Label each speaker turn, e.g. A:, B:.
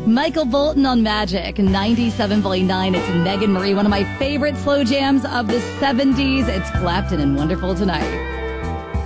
A: Michael Bolton on Magic 97.9. It's Megan Marie, one of my favorite slow jams of the 70s. It's Clapton and Wonderful Tonight.